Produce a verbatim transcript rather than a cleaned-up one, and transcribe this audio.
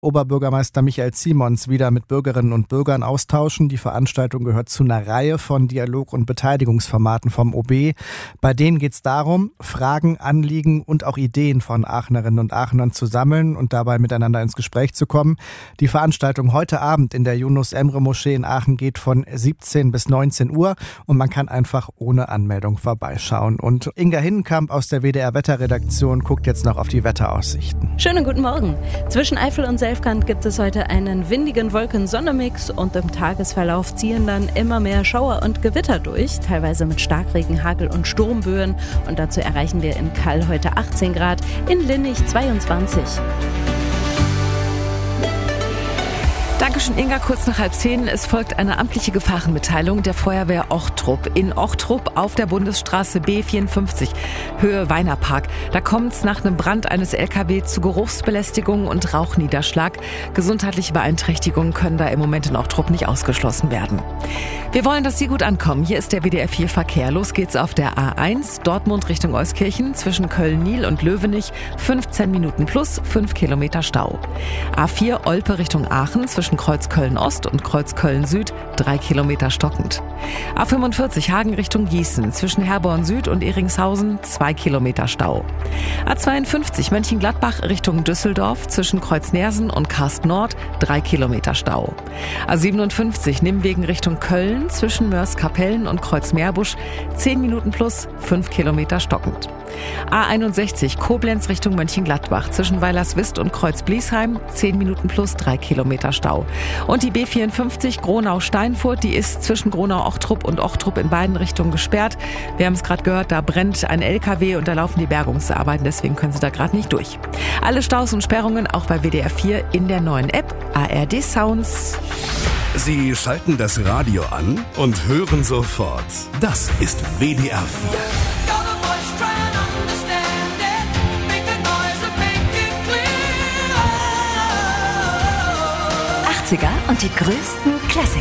Oberbürgermeister Michael Simons wieder mit Bürgerinnen und Bürgern austauschen. Die Veranstaltung gehört zu einer Reihe von Dialog- und Beteiligungsformaten vom O B. Bei denen geht es darum, Fragen, Anliegen und auch Ideen von Aachenerinnen und Aachenern zu sammeln und dabei miteinander ins Gespräch zu kommen. Die Veranstaltung heute Abend in der Yunus-Emre-Moschee in Aachen geht von siebzehn bis neunzehn Uhr und man kann einfach ohne Anmeldung vorbeischauen. Und Inga Hinnenkamp aus der W D R-Wetterredaktion guckt jetzt noch auf die Wetteraussichten. Schönen guten Morgen. Zwischen Eifel und Selfkant gibt es heute einen windigen Wolken-Sonne-Mix und im Tagesverlauf ziehen dann immer mehr Schauer und Gewitter durch, teilweise mit Starkregen, Hagel und Sturmböen. Und dazu erreichen wir in Kall heute achtzehn Grad, in Linnich zweiundzwanzig. Dankeschön, Inga. Kurz nach halb zehn. Es folgt eine amtliche Gefahrenmitteilung der Feuerwehr Ochtrup. In Ochtrup auf der Bundesstraße B vierundfünfzig, Höhe Weinerpark. Da kommt es nach einem Brand eines L K W zu Geruchsbelästigung und Rauchniederschlag. Gesundheitliche Beeinträchtigungen können da im Moment in Ochtrup nicht ausgeschlossen werden. Wir wollen, dass Sie gut ankommen. Hier ist der W D R vier Verkehr. Los geht's auf der A eins, Dortmund Richtung Euskirchen, zwischen Köln-Niel und Löwenich. fünfzehn Minuten plus, fünf Kilometer Stau. A vier, Olpe Richtung Aachen, zwischen Kreuz Köln-Ost und Kreuz Köln-Süd, drei Kilometer stockend. A fünfundvierzig, Hagen Richtung Gießen, zwischen Herborn Süd und Ehringshausen, zwei Kilometer Stau. A zweiundfünfzig, Mönchengladbach Richtung Düsseldorf, zwischen Kreuz Neersen und Karst Nord, drei Kilometer Stau. A siebenundfünfzig, Nimwegen Richtung Köln, zwischen Mörs-Kapellen und Kreuz Meerbusch, zehn Minuten plus, fünf Kilometer stockend. A einundsechzig, Koblenz Richtung Mönchengladbach, zwischen Weilerswist und Kreuz Bliesheim, zehn Minuten plus, drei Kilometer Stau. Und die B vierundfünfzig, Gronau-Steinfurt, die ist zwischen Gronau-Ochtrup und Ochtrup in beiden Richtungen gesperrt. Wir haben es gerade gehört, da brennt ein L K W und da laufen die Bergungsarbeiten, deswegen können Sie da gerade nicht durch. Alle Staus und Sperrungen auch bei W D R vier in der neuen App A R D Sounds. Sie schalten das Radio an und hören sofort. Das ist W D R vier. achtziger und die größten Klassiker.